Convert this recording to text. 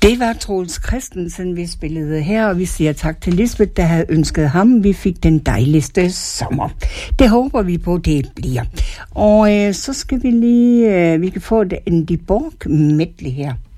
Det var Troels Christensen, vi spillede her, og vi siger tak til Lisbeth, der havde ønsket ham. Vi fik den dejligste sommer. Det håber vi på, det bliver. Og så skal vi lige, vi kan få en Dy Borg medley her.